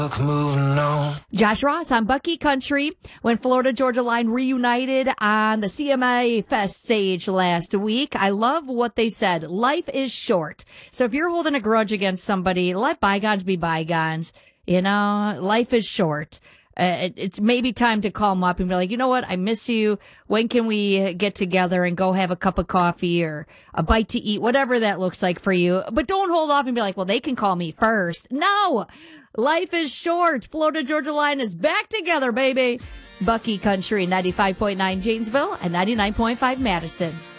Moving on. Josh Ross on Bucky Country when Florida Georgia Line reunited on the CMA Fest stage last week. I love what they said. Life is short. So if you're holding a grudge against somebody, let bygones be bygones. You know, life is short. It's maybe time to call them up and be like, you know what? I miss you. When can we get together and go have a cup of coffee or a bite to eat, whatever that looks like for you. But don't hold off and be like, well, they can call me first. No, life is short. Florida Georgia Line is back together, baby. Bucky Country, 95.9 Janesville and 99.5 Madison.